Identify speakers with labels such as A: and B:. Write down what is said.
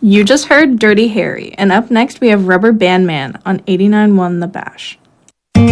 A: You just heard Dirty Harry, and up next we have Rubber Band Man on 89.1 The Bash.